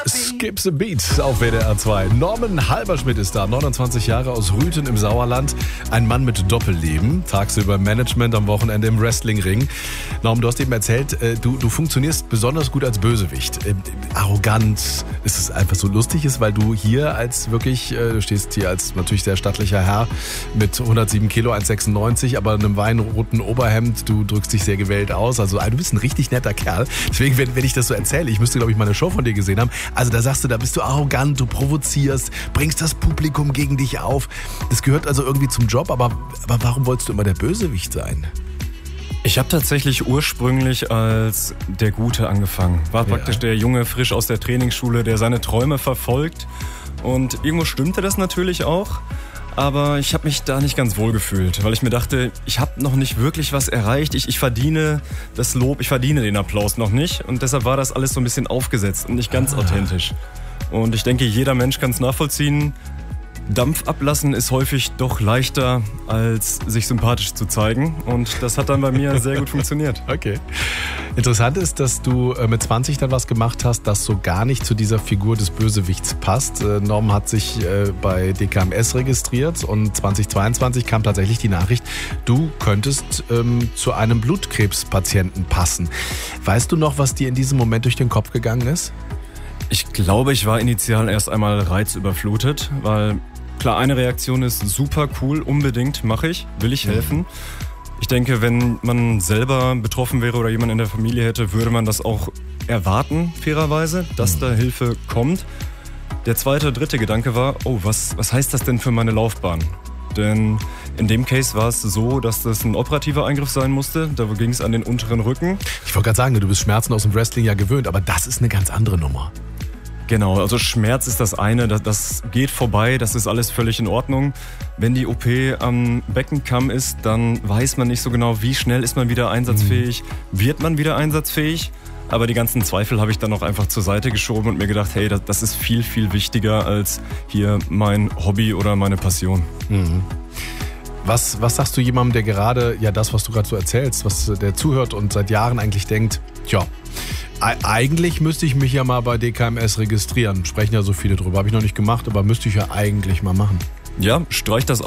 Skips a Beat auf WDR 2. Norman Halberschmidt ist da, 29 Jahre, aus Rüthen im Sauerland. Ein Mann mit Doppelleben, tagsüber im Management, am Wochenende im Wrestlingring. Norman, du hast eben erzählt, du funktionierst besonders gut als Bösewicht. Arrogant, ist es einfach so lustig ist, weil du hier als wirklich, du stehst hier als natürlich sehr stattlicher Herr mit 107 Kilo, 1,96, aber einem weinroten Oberhemd, du drückst dich sehr gewählt aus. Also du bist ein richtig netter Kerl. Deswegen, wenn ich das so erzähle, ich müsste, glaube ich, mal eine Show von dir gesehen haben. Also da sagst du, da bist du arrogant, du provozierst, bringst das Publikum gegen dich auf. Das gehört also irgendwie zum Job, aber warum wolltest du immer der Bösewicht sein? Ich habe tatsächlich ursprünglich als der Gute angefangen. War praktisch der Junge frisch aus der Trainingsschule, der seine Träume verfolgt. Und irgendwo stimmte das natürlich auch. Aber ich habe mich da nicht ganz wohl gefühlt, weil ich mir dachte, ich habe noch nicht wirklich was erreicht. Ich verdiene das Lob, ich verdiene den Applaus noch nicht. Und deshalb war das alles so ein bisschen aufgesetzt und nicht ganz authentisch. Und ich denke, jeder Mensch kann es nachvollziehen. Dampf ablassen ist häufig doch leichter, als sich sympathisch zu zeigen. Und das hat dann bei mir sehr gut funktioniert. Okay. Interessant ist, dass du mit 20 dann was gemacht hast, das so gar nicht zu dieser Figur des Bösewichts passt. Norman hat sich bei DKMS registriert und 2022 kam tatsächlich die Nachricht, du könntest zu einem Blutkrebspatienten passen. Weißt du noch, was dir in diesem Moment durch den Kopf gegangen ist? Ich glaube, ich war initial erst einmal reizüberflutet, weil klar, eine Reaktion ist super cool, unbedingt mache ich, will ich helfen. Ich denke, wenn man selber betroffen wäre oder jemand in der Familie hätte, würde man das auch erwarten, fairerweise, dass da Hilfe kommt. Der zweite, dritte Gedanke war, was heißt das denn für meine Laufbahn? Denn in dem Case war es so, dass das ein operativer Eingriff sein musste. Da ging es an den unteren Rücken. Ich wollte gerade sagen, du bist Schmerzen aus dem Wrestling ja gewöhnt, aber das ist eine ganz andere Nummer. Genau, also Schmerz ist das eine, das geht vorbei, das ist alles völlig in Ordnung. Wenn die OP am Beckenkamm ist, dann weiß man nicht so genau, wie schnell ist man wieder einsatzfähig, wird man wieder einsatzfähig. Aber die ganzen Zweifel habe ich dann auch einfach zur Seite geschoben und mir gedacht, hey, das ist viel, viel wichtiger als hier mein Hobby oder meine Passion. Mhm. Was sagst du jemandem, der gerade, das, was du gerade so erzählst, der zuhört und seit Jahren eigentlich denkt, eigentlich müsste ich mich ja mal bei DKMS registrieren. Sprechen ja so viele drüber. Habe ich noch nicht gemacht, aber müsste ich ja eigentlich mal machen. Ja, streich das